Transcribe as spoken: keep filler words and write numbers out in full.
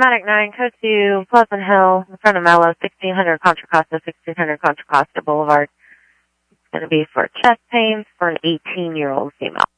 Automatic nine, code to Pleasant Hill, in front of Mello, sixteen hundred Contra Costa, sixteen hundred Contra Costa Boulevard. It's going to be for chest pains for an eighteen-year-old female.